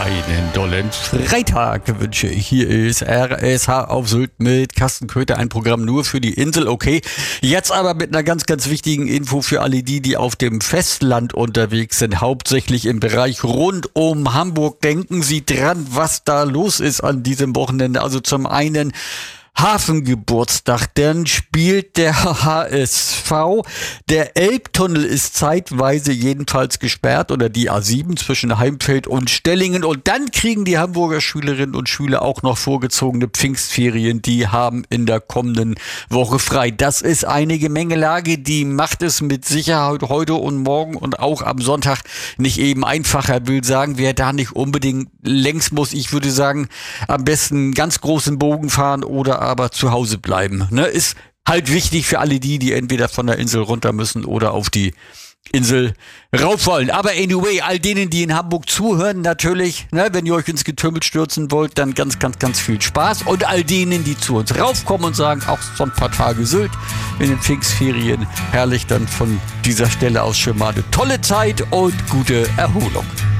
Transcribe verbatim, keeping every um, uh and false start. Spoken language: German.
Einen dollen Freitag wünsche ich. Hier ist R S H auf Sylt mit Carsten Köther, ein Programm nur für die Insel. Okay, jetzt aber mit einer ganz, ganz wichtigen Info für alle die, die auf dem Festland unterwegs sind, hauptsächlich im Bereich rund um Hamburg. Denken Sie dran, was da los ist an diesem Wochenende. Also zum einen Hafengeburtstag, dann spielt der H S V. Der Elbtunnel ist zeitweise jedenfalls gesperrt oder die A sieben zwischen Heimfeld und Stellingen. Und dann kriegen die Hamburger Schülerinnen und Schüler auch noch vorgezogene Pfingstferien. Die haben in der kommenden Woche frei. Das ist eine Gemengelage, die macht es mit Sicherheit heute und morgen und auch am Sonntag nicht eben einfacher. Will sagen, wer da nicht unbedingt längs muss, ich würde sagen, am besten einen ganz großen Bogen fahren oder aber zu Hause bleiben. Ne? Ist halt wichtig für alle die, die entweder von der Insel runter müssen oder auf die Insel rauf wollen. Aber anyway, all denen, die in Hamburg zuhören, natürlich, ne, wenn ihr euch ins Getümmel stürzen wollt, dann ganz, ganz, ganz viel Spaß. Und all denen, die zu uns raufkommen und sagen, auch so ein paar Tage Sylt in den Pfingstferien, herrlich, dann von dieser Stelle aus schon mal eine tolle Zeit und gute Erholung.